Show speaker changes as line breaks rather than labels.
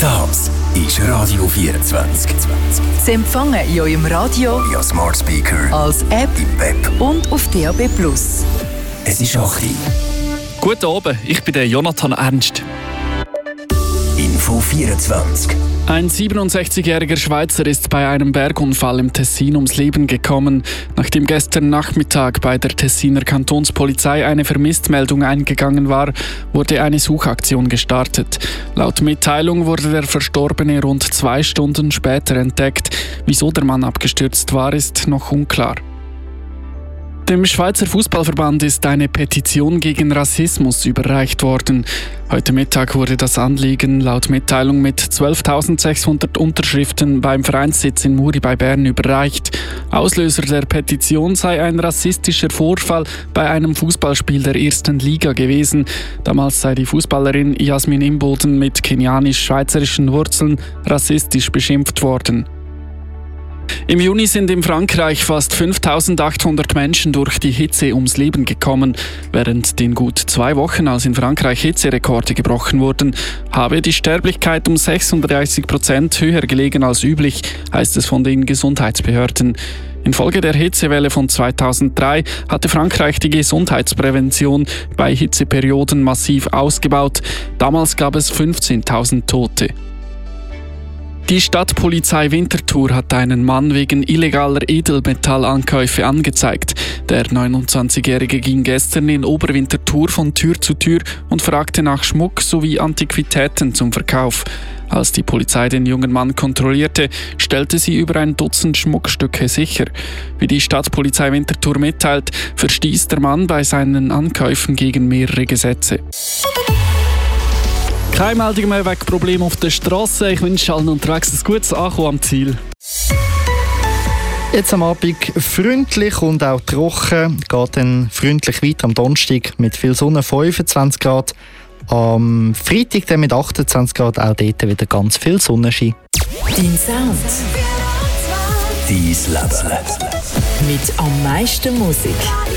Das ist Radio 24.
Sie empfangen in eurem Radio,
via Smart Speaker,
als App
im Web
und auf DAB+.
Es ist 8 Uhr.
Guten Abend, ich bin der Jonathan Ernst.
Info 24.
Ein 67-jähriger Schweizer ist bei einem Bergunfall im Tessin ums Leben gekommen. Nachdem gestern Nachmittag bei der Tessiner Kantonspolizei eine Vermisstmeldung eingegangen war, wurde eine Suchaktion gestartet. Laut Mitteilung wurde der Verstorbene rund 2 Stunden später entdeckt. Wieso der Mann abgestürzt war, ist noch unklar. Dem Schweizer Fußballverband ist eine Petition gegen Rassismus überreicht worden. Heute Mittag wurde das Anliegen laut Mitteilung mit 12.600 Unterschriften beim Vereinssitz in Muri bei Bern überreicht. Auslöser der Petition sei ein rassistischer Vorfall bei einem Fußballspiel der 1. Liga gewesen. Damals sei die Fußballerin Jasmin Imboden mit kenianisch-schweizerischen Wurzeln rassistisch beschimpft worden. Im Juni sind in Frankreich fast 5.800 Menschen durch die Hitze ums Leben gekommen. Während den gut 2 Wochen, als in Frankreich Hitzerekorde gebrochen wurden, habe die Sterblichkeit um 36% höher gelegen als üblich, heißt es von den Gesundheitsbehörden. Infolge der Hitzewelle von 2003 hatte Frankreich die Gesundheitsprävention bei Hitzeperioden massiv ausgebaut. Damals gab es 15.000 Tote. Die Stadtpolizei Winterthur hat einen Mann wegen illegaler Edelmetallankäufe angezeigt. Der 29-Jährige ging gestern in Oberwinterthur von Tür zu Tür und fragte nach Schmuck sowie Antiquitäten zum Verkauf. Als die Polizei den jungen Mann kontrollierte, stellte sie über ein Dutzend Schmuckstücke sicher. Wie die Stadtpolizei Winterthur mitteilt, verstieß der Mann bei seinen Ankäufen gegen mehrere Gesetze. Keine Meldung mehr wegen Problemen auf der Straße. Ich wünsche allen unterwegs ein gutes Ankommen am Ziel.
Jetzt am Abend freundlich und auch trocken. Geht dann freundlich weiter am Donnerstag mit viel Sonne, 25 Grad. Am Freitag dann mit 28 Grad, auch dort wieder ganz viel Sonnenschein.
Dein Sound.
Dein Leben.
Mit am meisten Musik.